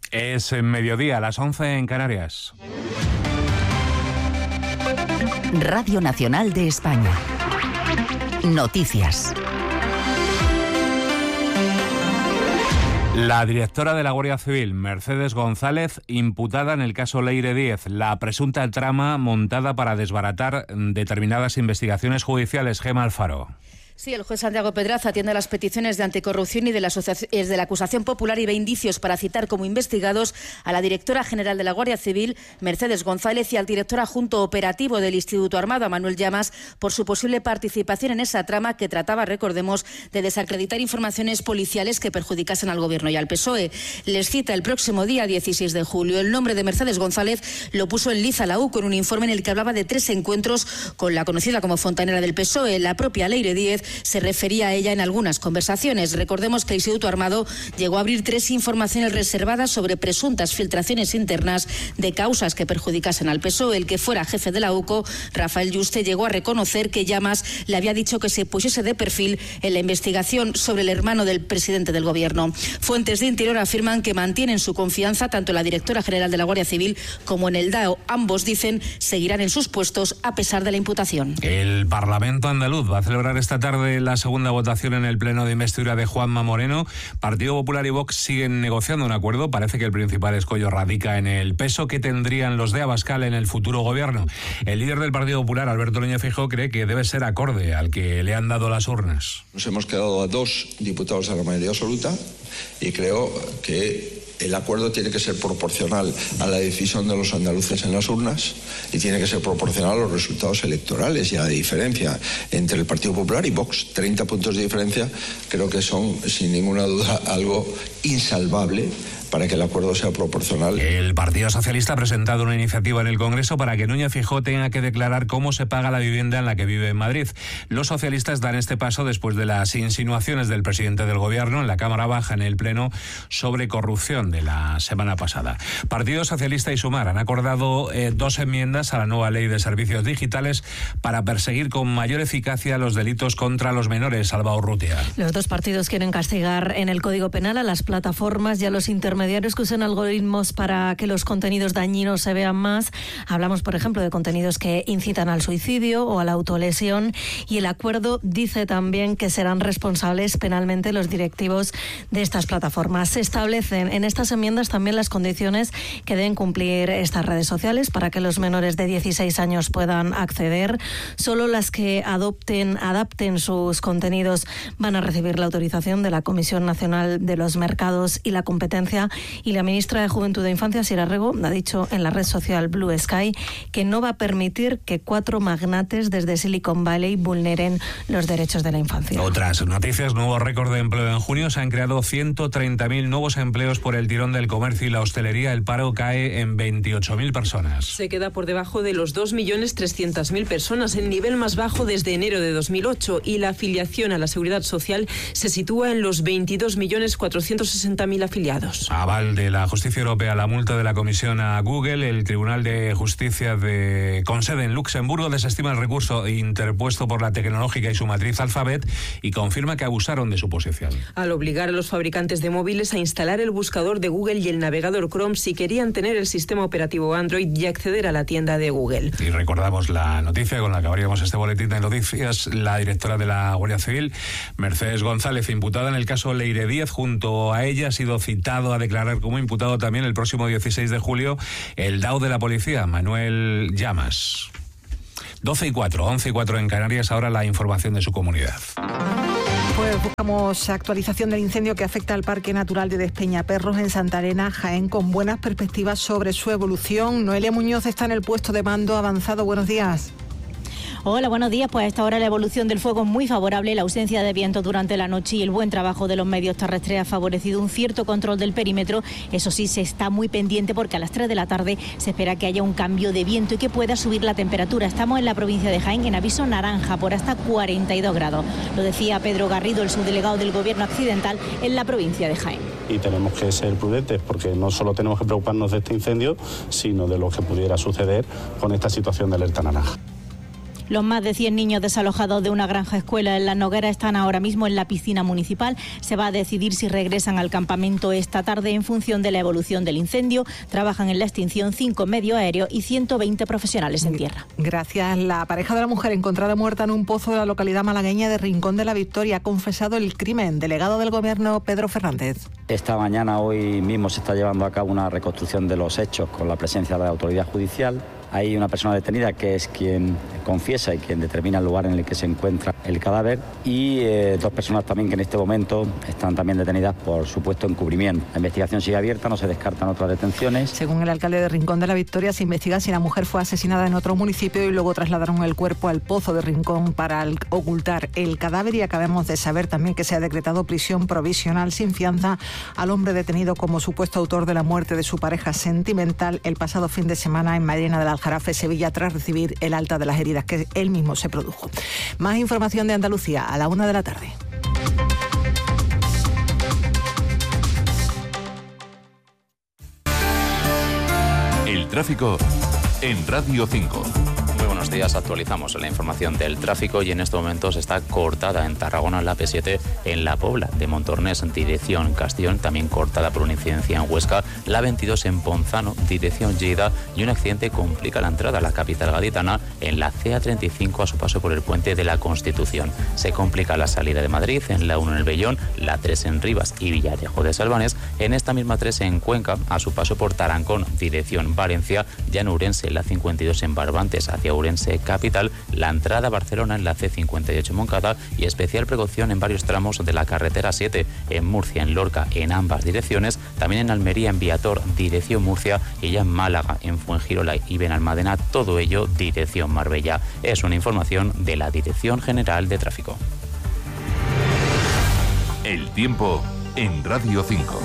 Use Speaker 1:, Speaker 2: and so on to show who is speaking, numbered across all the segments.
Speaker 1: Es mediodía, a las 11 en Canarias.
Speaker 2: Radio Nacional de España. Noticias.
Speaker 1: La directora de la Guardia Civil, Mercedes González, imputada en el caso Leire Díez, la presunta trama montada para desbaratar determinadas investigaciones judiciales. Gema Alfaro.
Speaker 3: Sí, el juez Santiago Pedraza atiende a las peticiones de anticorrupción y de la acusación popular y ve indicios para citar como investigados a la directora general de la Guardia Civil, Mercedes González, y al director adjunto operativo del Instituto Armado, a Manuel Llamas, por su posible participación en esa trama que trataba, recordemos, de desacreditar informaciones policiales que perjudicasen al Gobierno y al PSOE. Les cita el próximo día 16 de julio. El nombre de Mercedes González lo puso en liza la U con un informe en el que hablaba de 3 encuentros con la conocida como fontanera del PSOE. La propia Leire Díez se refería a ella en algunas conversaciones. Recordemos que el Instituto Armado llegó a abrir 3 informaciones reservadas sobre presuntas filtraciones internas de causas que perjudicasen al PSOE. El que fuera jefe de la UCO, Rafael Yuste, llegó a reconocer que Llamas le había dicho que se pusiese de perfil en la investigación sobre el hermano del presidente del Gobierno. Fuentes de Interior afirman que mantienen su confianza tanto en la directora general de la Guardia Civil como en el DAO. Ambos dicen seguirán en sus puestos a pesar de la imputación.
Speaker 1: El Parlamento andaluz va a celebrar esta tarde la segunda votación en el pleno de investidura de Juanma Moreno. Partido Popular y Vox siguen negociando un acuerdo. Parece que el principal escollo radica en el peso que tendrían los de Abascal en el futuro gobierno. El líder del Partido Popular, Alberto Núñez Feijóo, cree que debe ser acorde al que le han dado las urnas.
Speaker 4: Nos hemos quedado a 2 diputados a la mayoría absoluta y creo que el acuerdo tiene que ser proporcional a la decisión de los andaluces en las urnas y tiene que ser proporcional a los resultados electorales y a la diferencia entre el Partido Popular y Vox. 30 puntos de diferencia creo que son, sin ninguna duda, algo insalvable para que el acuerdo sea proporcional.
Speaker 1: El Partido Socialista ha presentado una iniciativa en el Congreso para que Núñez Feijóo tenga que declarar cómo se paga la vivienda en la que vive en Madrid. Los socialistas dan este paso después de las insinuaciones del presidente del Gobierno en la Cámara Baja en el Pleno sobre corrupción de la semana pasada. Partido Socialista y Sumar han acordado 2 enmiendas a la nueva ley de servicios digitales para perseguir con mayor eficacia los delitos contra los menores. Alba Urrutia.
Speaker 5: Los 2 partidos quieren castigar en el Código Penal a las plataformas y a los intermediarios que usen algoritmos para que los contenidos dañinos se vean más. Hablamos, por ejemplo, de contenidos que incitan al suicidio o a la autolesión, y el acuerdo dice también que serán responsables penalmente los directivos de estas plataformas. Se establecen en estas enmiendas también las condiciones que deben cumplir estas redes sociales para que los menores de 16 años puedan acceder. Solo las que adapten sus contenidos van a recibir la autorización de la Comisión Nacional de los Mercados y la Competencia. Y la ministra de Juventud e Infancia, Sira Rego, ha dicho en la red social Blue Sky que no va a permitir que 4 magnates desde Silicon Valley vulneren los derechos de la infancia.
Speaker 1: Otras noticias: nuevo récord de empleo en junio. Se han creado 130.000 nuevos empleos por el tirón del comercio y la hostelería. El paro cae en 28.000 personas.
Speaker 6: Se queda por debajo de los 2.300.000 personas, el nivel más bajo desde enero de 2008, y la afiliación a la Seguridad Social se sitúa en los 22.460.000 afiliados.
Speaker 1: Aval de la Justicia Europea la multa de la Comisión a Google. El Tribunal de Justicia con sede en Luxemburgo desestima el recurso interpuesto por la tecnológica y su matriz Alphabet y confirma que abusaron de su posición.
Speaker 6: Al obligar a los fabricantes de móviles a instalar el buscador de Google y el navegador Chrome si querían tener el sistema operativo Android y acceder a la tienda de Google.
Speaker 1: Y recordamos la noticia con la que abríamos este boletín de noticias. La directora de la Guardia Civil, Mercedes González, imputada en el caso Leire Díez, junto a ella ha sido citado a declarar como imputado también el próximo 16 de julio el DAO de la policía, Manuel Llamas. 12:04, 11:04 en Canarias. Ahora la información de su comunidad.
Speaker 7: Pues buscamos actualización del incendio que afecta al Parque Natural de Despeñaperros en Santa Elena, Jaén, con buenas perspectivas sobre su evolución. Noelia Muñoz está en el puesto de mando avanzado. Buenos días.
Speaker 8: Hola, buenos días. Pues a esta hora la evolución del fuego es muy favorable. La ausencia de viento durante la noche y el buen trabajo de los medios terrestres ha favorecido un cierto control del perímetro. Eso sí, se está muy pendiente porque a las 3 de la tarde se espera que haya un cambio de viento y que pueda subir la temperatura. Estamos en la provincia de Jaén en aviso naranja por hasta 42 grados. Lo decía Pedro Garrido, el subdelegado del Gobierno Accidental en la provincia de Jaén.
Speaker 9: Y tenemos que ser prudentes porque no solo tenemos que preocuparnos de este incendio, sino de lo que pudiera suceder con esta situación de alerta naranja.
Speaker 8: Los más de 100 niños desalojados de una granja escuela en Las Nogueras están ahora mismo en la piscina municipal. Se va a decidir si regresan al campamento esta tarde en función de la evolución del incendio. Trabajan en la extinción 5 medios aéreos y 120 profesionales en tierra.
Speaker 7: Gracias. La pareja de la mujer encontrada muerta en un pozo de la localidad malagueña de Rincón de la Victoria ha confesado el crimen. Delegado del Gobierno, Pedro Fernández.
Speaker 10: Esta mañana, hoy mismo, se está llevando a cabo una reconstrucción de los hechos con la presencia de la autoridad judicial. Hay una persona detenida que es quien confiesa y quien determina el lugar en el que se encuentra el cadáver, y 2 personas también que en este momento están también detenidas por supuesto encubrimiento. La investigación sigue abierta, no se descartan otras detenciones.
Speaker 7: Según el alcalde de Rincón de la Victoria, se investiga si la mujer fue asesinada en otro municipio y luego trasladaron el cuerpo al pozo de Rincón para ocultar el cadáver, y acabamos de saber también que se ha decretado prisión provisional sin fianza al hombre detenido como supuesto autor de la muerte de su pareja sentimental el pasado fin de semana en Mairena del Aljarafe, Sevilla, tras recibir el alta de las heridas que él mismo se produjo. Más información de Andalucía a la 1 de la tarde.
Speaker 11: El tráfico en Radio 5.
Speaker 12: Muy buenos días, actualizamos la información del tráfico y en estos momentos está cortada en Tarragona la P7 en La Pobla de Montornés en dirección Castellón, también cortada por una incidencia en Huesca, la 22 en Ponzano, dirección Lleida, y un accidente complica la entrada a la capital gaditana en la CA35 a su paso por el puente de la Constitución. Se complica la salida de Madrid en la 1 en el Bellón, la 3 en Rivas y Villarejo de Salvanes, en esta misma 3 en Cuenca a su paso por Tarancón, dirección Valencia, ya en Ourense la 52 en Barbantes hacia Ourense capital, la entrada a Barcelona en la C58 Moncada, y especial precaución en varios tramos de la carretera 7 en Murcia, en Lorca, en ambas direcciones, también en Almería, en Viator, dirección Murcia, y ya en Málaga, en Fuengirola y Benalmádena, todo ello dirección Marbella. Es una información de la Dirección General de Tráfico.
Speaker 11: El tiempo en Radio 5.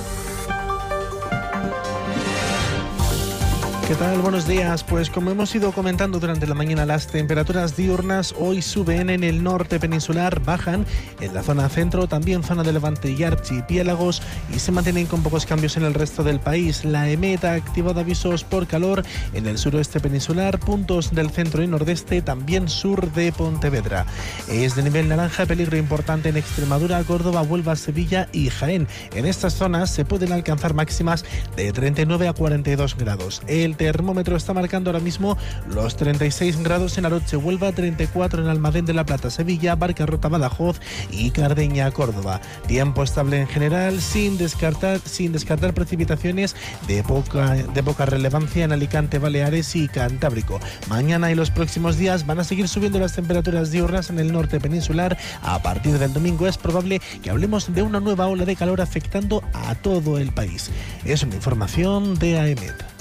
Speaker 13: ¿Qué tal? Buenos días. Pues como hemos ido comentando durante la mañana, las temperaturas diurnas hoy suben en el norte peninsular, bajan en la zona centro, también zona de Levante y archipiélagos, y se mantienen con pocos cambios en el resto del país. La EMET ha activado avisos por calor en el suroeste peninsular, puntos del centro y nordeste, también sur de Pontevedra. Es de nivel naranja, peligro importante en Extremadura, Córdoba, Huelva, Sevilla y Jaén. En estas zonas se pueden alcanzar máximas de 39 a 42 grados. El termómetro está marcando ahora mismo los 36 grados en Aroche, Huelva, 34 en Almadén de la Plata, Sevilla, Barcarrota, Badajoz y Cardeña, Córdoba. Tiempo estable en general, sin descartar precipitaciones de poca relevancia en Alicante, Baleares y Cantábrico. Mañana y los próximos días van a seguir subiendo las temperaturas diurnas en el norte peninsular. A partir del domingo es probable que hablemos de una nueva ola de calor afectando a todo el país. Es una información de AEMET.